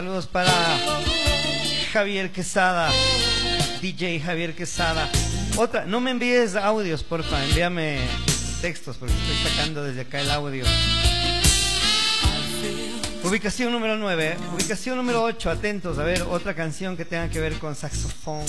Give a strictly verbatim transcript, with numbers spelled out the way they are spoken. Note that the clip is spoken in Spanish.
Saludos para Javier Quesada, D J Javier Quesada. Otra, no me envíes audios, porfa, envíame textos porque estoy sacando desde acá el audio. Ubicación número nueve, ubicación número ocho, atentos, a ver, otra canción que tenga que ver con saxofón.